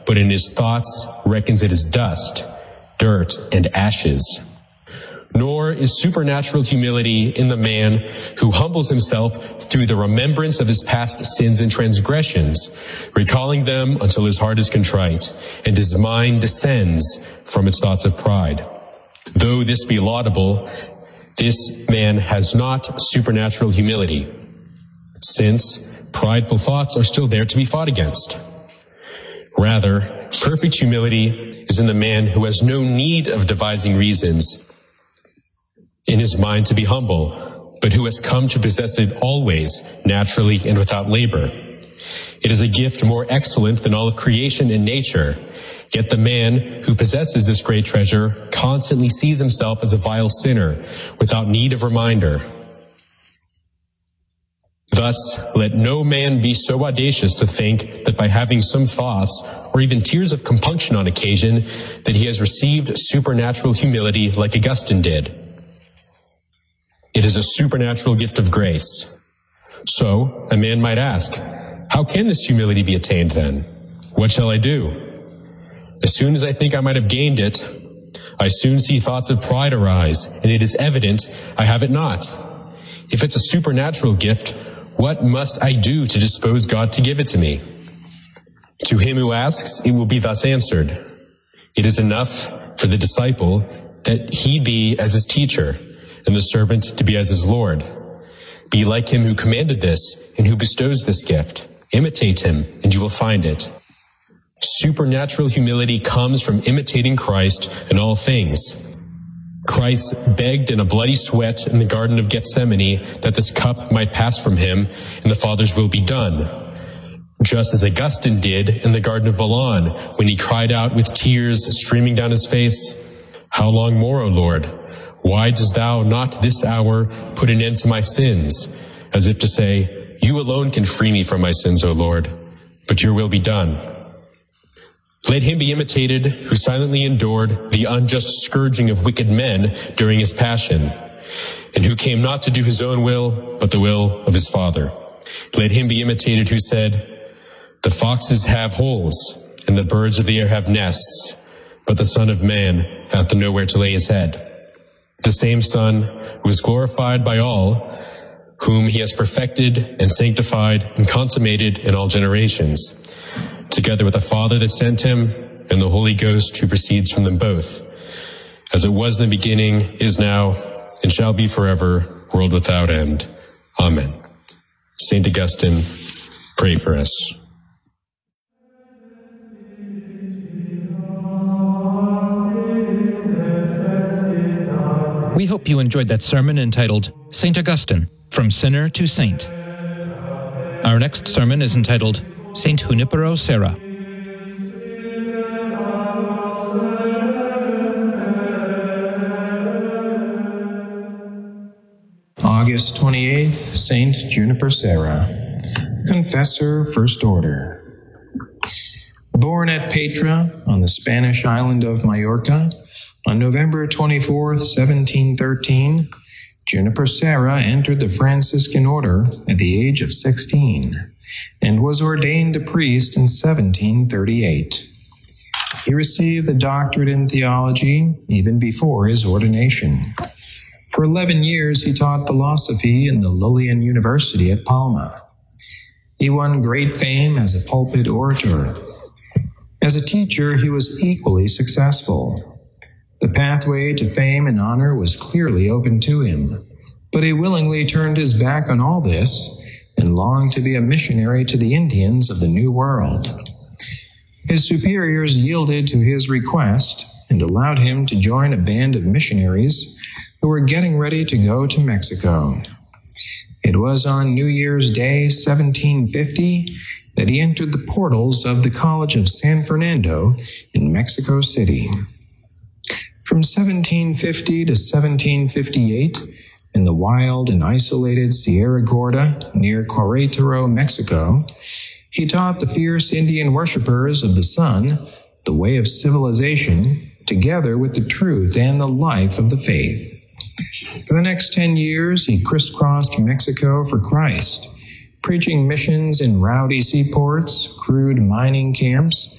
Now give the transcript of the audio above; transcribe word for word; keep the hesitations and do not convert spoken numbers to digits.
but in his thoughts reckons it as dust, dirt, and ashes. Nor is supernatural humility in the man who humbles himself through the remembrance of his past sins and transgressions, recalling them until his heart is contrite, and his mind descends from its thoughts of pride. Though this be laudable, this man has not supernatural humility, since prideful thoughts are still there to be fought against. Rather, perfect humility is in the man who has no need of devising reasons in his mind to be humble, but who has come to possess it always, naturally and without labor. It is a gift more excellent than all of creation and nature, yet the man who possesses this great treasure constantly sees himself as a vile sinner, without need of reminder. Thus, let no man be so audacious to think that by having some thoughts, or even tears of compunction on occasion, that he has received supernatural humility like Augustine did. It is a supernatural gift of grace. So, a man might ask, how can this humility be attained then? What shall I do? As soon as I think I might have gained it, I soon see thoughts of pride arise, and it is evident I have it not. If it's a supernatural gift, what must I do to dispose God to give it to me? To him who asks, it will be thus answered. It is enough for the disciple that he be as his teacher, and the servant to be as his Lord. Be like him who commanded this, and who bestows this gift. Imitate him, and you will find it. Supernatural humility comes from imitating Christ in all things. Christ begged in a bloody sweat in the Garden of Gethsemane that this cup might pass from him and the Father's will be done. Just as Augustine did in the Garden of Milan when he cried out with tears streaming down his face, "How long more, O Lord? Why dost thou not this hour put an end to my sins?" As if to say, you alone can free me from my sins, O Lord, but your will be done. Let him be imitated who silently endured the unjust scourging of wicked men during his passion, and who came not to do his own will, but the will of his Father. Let him be imitated who said, "The foxes have holes, and the birds of the air have nests, but the Son of Man hath nowhere to lay his head." The same Son who is glorified by all, whom he has perfected and sanctified and consummated in all generations, together with the Father that sent him and the Holy Ghost who proceeds from them both, as it was in the beginning, is now, and shall be forever, world without end. Amen. Saint Augustine, pray for us. We hope you enjoyed that sermon entitled Saint Augustine, From Sinner to Saint. Our next sermon is entitled Saint Junipero Serra. August twenty-eighth, Saint Juniper Serra, Confessor, First Order. Born at Petra on the Spanish island of Majorca on November twenty-fourth, seventeen thirteen, Juniper Serra entered the Franciscan order at the age of sixteen and was ordained a priest in seventeen thirty-eight. He received the doctorate in theology even before his ordination. For eleven years, he taught philosophy in the Lullian University at Palma. He won great fame as a pulpit orator. As a teacher, he was equally successful. The pathway to fame and honor was clearly open to him, but he willingly turned his back on all this and longed to be a missionary to the Indians of the New World. His superiors yielded to his request and allowed him to join a band of missionaries who were getting ready to go to Mexico. It was on New Year's Day, seventeen fifty, that he entered the portals of the College of San Fernando in Mexico City. From seventeen fifty to seventeen fifty-eight, in the wild and isolated Sierra Gorda near Querétaro, Mexico, he taught the fierce Indian worshippers of the sun the way of civilization, together with the truth and the life of the faith. For the next ten years, he crisscrossed Mexico for Christ, preaching missions in rowdy seaports, crude mining camps,